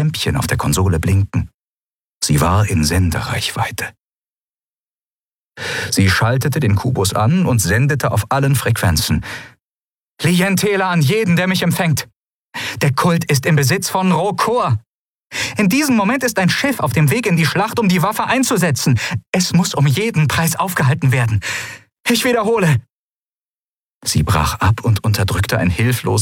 Lämpchen auf der Konsole blinken. Sie war in Sendereichweite. Sie schaltete den Kubus an und sendete auf allen Frequenzen. »Klientele an jeden, der mich empfängt. Der Kult ist im Besitz von Rokor. In diesem Moment ist ein Schiff auf dem Weg in die Schlacht, um die Waffe einzusetzen. Es muss um jeden Preis aufgehalten werden. Ich wiederhole.« Sie brach ab und unterdrückte ein hilfloses